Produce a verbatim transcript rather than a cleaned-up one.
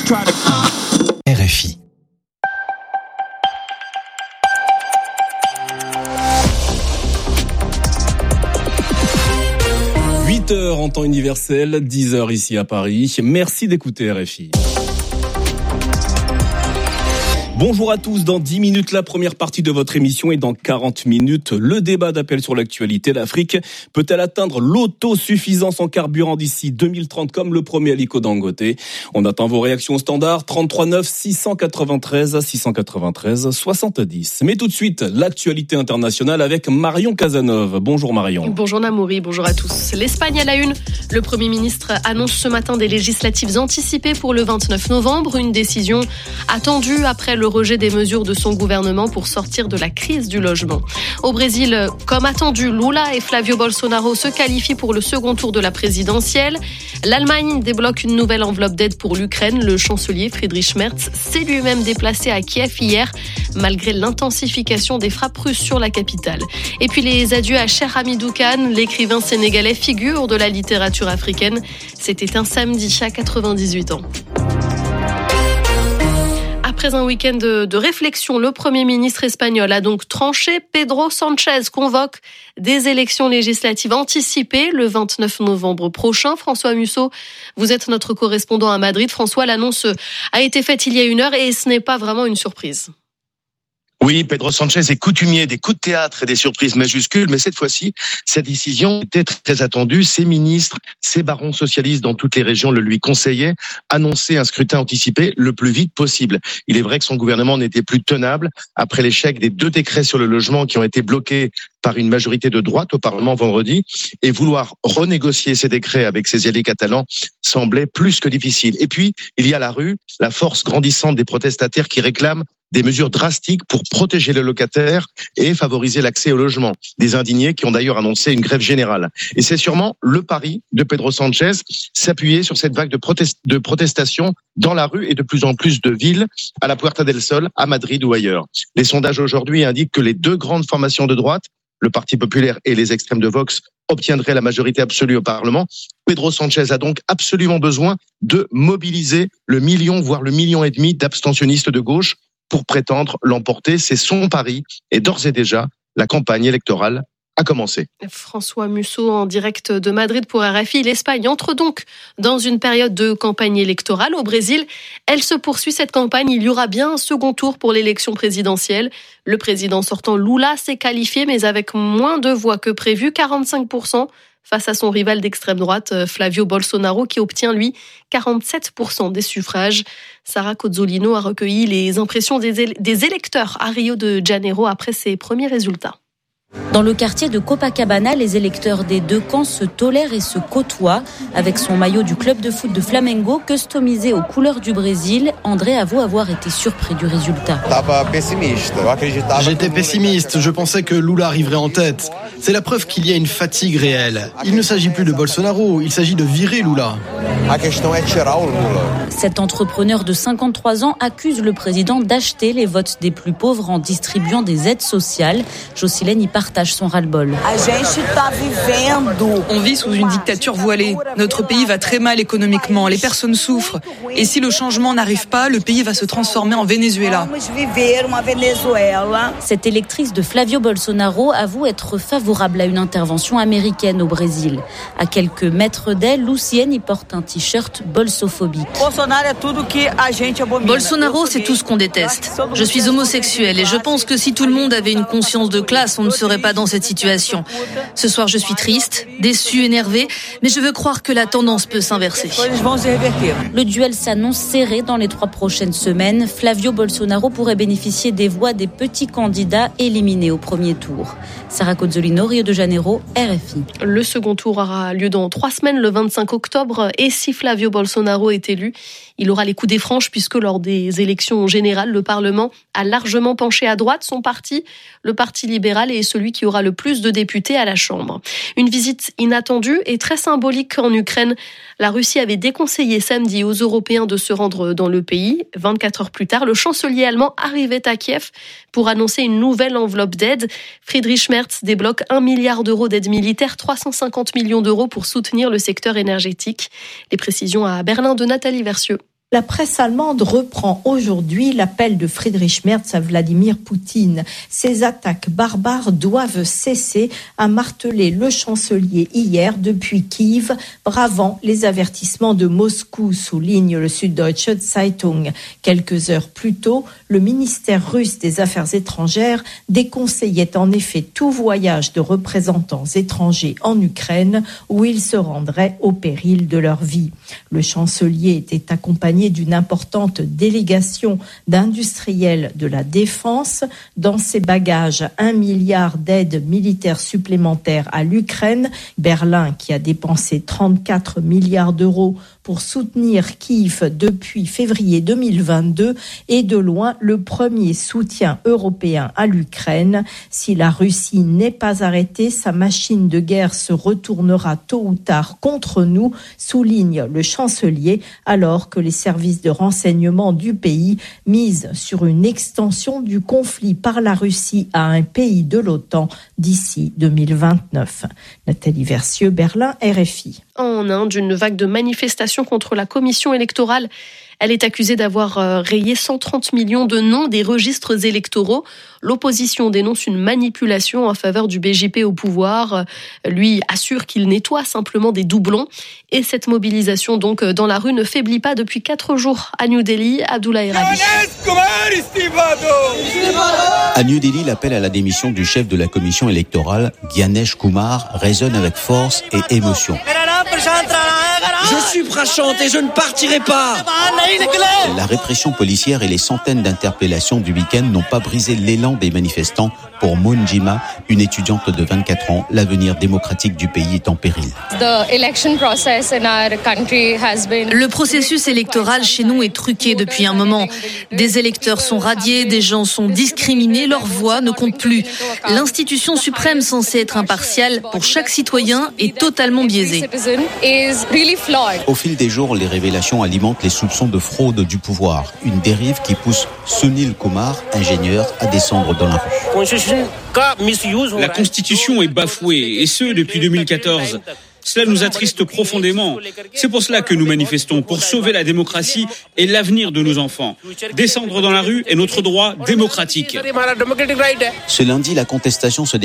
R F I. huit heures en temps universel, dix heures ici à Paris. Merci d'écouter R F I. Bonjour à tous, dans dix minutes la première partie de votre émission et dans quarante minutes le débat d'appel sur l'actualité. L'Afrique peut-elle atteindre l'autosuffisance en carburant d'ici deux mille trente comme le promet Aliko Dangote? On attend vos réactions au standard trente-trois neuf six cent quatre-vingt-treize six cent quatre-vingt-treize soixante-dix. Mais tout de suite, l'actualité internationale avec Marion Cazeneuve. Bonjour Marion. Bonjour Namouri, bonjour à tous. L'Espagne à la une. Le Premier ministre annonce ce matin des législatives anticipées pour le vingt-neuf novembre. Une décision attendue après le rejet des mesures de son gouvernement pour sortir de la crise du logement. Au Brésil, comme attendu, Lula et Flavio Bolsonaro se qualifient pour le second tour de la présidentielle. L'Allemagne débloque une nouvelle enveloppe d'aide pour l'Ukraine. Le chancelier Friedrich Merz s'est lui-même déplacé à Kiev hier, malgré l'intensification des frappes russes sur la capitale. Et puis les adieux à Cheikh Hamidou Kane, l'écrivain sénégalais figure de la littérature africaine. C'était un samedi à quatre-vingt-dix-huit ans. Après un week-end de, de réflexion, le Premier ministre espagnol a donc tranché. Pedro Sánchez convoque des élections législatives anticipées le vingt-neuf novembre prochain. François Musso, vous êtes notre correspondant à Madrid. François, l'annonce a été faite il y a une heure et ce n'est pas vraiment une surprise. Oui, Pedro Sánchez est coutumier des coups de théâtre et des surprises majuscules, mais cette fois-ci, cette décision était très attendue. Ses ministres, ses barons socialistes dans toutes les régions le lui conseillaient, annoncer un scrutin anticipé le plus vite possible. Il est vrai que son gouvernement n'était plus tenable après l'échec des deux décrets sur le logement qui ont été bloqués par une majorité de droite au Parlement vendredi, et vouloir renégocier ces décrets avec ses alliés catalans semblait plus que difficile. Et puis, il y a la rue, la force grandissante des protestataires qui réclament des mesures drastiques pour protéger les locataires et favoriser l'accès au logement. Des indignés qui ont d'ailleurs annoncé une grève générale. Et c'est sûrement le pari de Pedro Sánchez, s'appuyer sur cette vague de, protest- de protestation dans la rue et de plus en plus de villes, à la Puerta del Sol, à Madrid ou ailleurs. Les sondages aujourd'hui indiquent que les deux grandes formations de droite, le Parti populaire et les extrêmes de Vox, obtiendraient la majorité absolue au Parlement. Pedro Sánchez a donc absolument besoin de mobiliser le million, voire le million et demi d'abstentionnistes de gauche pour prétendre l'emporter. C'est son pari et d'ores et déjà, la campagne électorale a commencé. François Musso en direct de Madrid pour R F I. L'Espagne entre donc dans une période de campagne électorale. Au Brésil, elle se poursuit cette campagne. Il y aura bien un second tour pour l'élection présidentielle. Le président sortant Lula s'est qualifié, mais avec moins de voix que prévu, quarante-cinq pour cent. Face à son rival d'extrême droite, Flavio Bolsonaro, qui obtient, lui, quarante-sept pour cent des suffrages. Sarah Cozzolino a recueilli les impressions des, éle- des électeurs à Rio de Janeiro après ses premiers résultats. Dans le quartier de Copacabana, les électeurs des deux camps se tolèrent et se côtoient. Avec son maillot du club de foot de Flamengo, customisé aux couleurs du Brésil, André avoue avoir été surpris du résultat. J'étais pessimiste, je pensais que Lula arriverait en tête. C'est la preuve qu'il y a une fatigue réelle. Il ne s'agit plus de Bolsonaro, il s'agit de virer Lula. Cet entrepreneur de cinquante-trois ans accuse le président d'acheter les votes des plus pauvres en distribuant des aides sociales. Jocelyne y partage son ras-le-bol. On vit sous une dictature voilée. Notre pays va très mal économiquement. Les personnes souffrent. Et si le changement n'arrive pas, le pays va se transformer en Venezuela. Cette électrice de Flavio Bolsonaro avoue être favorable à une intervention américaine au Brésil. À quelques mètres d'elle, Lucienne y porte un t-shirt bolsophobique. Bolsonaro, c'est tout ce qu'on déteste. Je suis homosexuelle et je pense que si tout le monde avait une conscience de classe, on ne serait pas dans cette situation. Ce soir, je suis triste, déçue, énervée, mais je veux croire que la tendance peut s'inverser. Le duel s'annonce serré dans les trois prochaines semaines. Flavio Bolsonaro pourrait bénéficier des voix des petits candidats éliminés au premier tour. Sarah Cozzolino, Rio de Janeiro, R F I. Le second tour aura lieu dans trois semaines, le vingt-cinq octobre. Et si Flavio Bolsonaro est élu, il aura les coups des franches puisque lors des élections générales, le Parlement a largement penché à droite. Son parti, le Parti libéral, est celui qui aura le plus de députés à la Chambre. Une visite inattendue et très symbolique en Ukraine. La Russie avait déconseillé samedi aux Européens de se rendre dans le pays. vingt-quatre heures plus tard, le chancelier allemand arrivait à Kiev pour annoncer une nouvelle enveloppe d'aide. Friedrich Merz débloque un milliard d'euros d'aide militaire, trois cent cinquante millions d'euros pour soutenir le secteur énergétique. Les précisions à Berlin de Nathalie Versieux. La presse allemande reprend aujourd'hui l'appel de Friedrich Merz à Vladimir Poutine. Ces attaques barbares doivent cesser, a martelé le chancelier hier depuis Kiev, bravant les avertissements de Moscou, souligne le Süddeutsche Zeitung. Quelques heures plus tôt, le ministère russe des Affaires étrangères déconseillait en effet tout voyage de représentants étrangers en Ukraine où ils se rendraient au péril de leur vie. Le chancelier était accompagné d'une importante délégation d'industriels de la défense. Dans ses bagages, un milliard d'aides militaires supplémentaires à l'Ukraine. Berlin, qui a dépensé trente-quatre milliards d'euros pour soutenir Kiev depuis février deux mille vingt-deux, est de loin le premier soutien européen à l'Ukraine. Si la Russie n'est pas arrêtée, sa machine de guerre se retournera tôt ou tard contre nous, souligne le chancelier, alors que les services de renseignement du pays misent sur une extension du conflit par la Russie à un pays de l'OTAN d'ici deux mille vingt-neuf. Nathalie Versieux, Berlin, R F I. En Inde, une vague de manifestations contre la commission électorale. Elle est accusée d'avoir rayé cent trente millions de noms des registres électoraux. L'opposition dénonce une manipulation en faveur du B J P au pouvoir. Lui assure qu'il nettoie simplement des doublons. Et cette mobilisation donc dans la rue ne faiblit pas depuis quatre jours à New Delhi. Abdoulaye Rabi. À New Delhi, l'appel à la démission du chef de la commission électorale, Gyanesh Kumar, résonne avec force et émotion. Je suis prachante et je ne partirai pas. La répression policière et les centaines d'interpellations du week-end n'ont pas brisé l'élan des manifestants. Pour Moon Jima, une étudiante de vingt-quatre ans, l'avenir démocratique du pays est en péril. Le processus électoral chez nous est truqué depuis un moment. Des électeurs sont radiés, des gens sont discriminés, leur voix ne compte plus. L'institution suprême censée être impartiale pour chaque citoyen est totalement biaisée. Au fil des jours, les révélations alimentent les soupçons de fraude du pouvoir. Une dérive qui pousse Sunil Kumar, ingénieur, à descendre dans la rue. La Constitution est bafouée, et ce depuis deux mille quatorze. Cela nous attriste profondément. C'est pour cela que nous manifestons, pour sauver la démocratie et l'avenir de nos enfants. Descendre dans la rue est notre droit démocratique. Ce lundi, la contestation se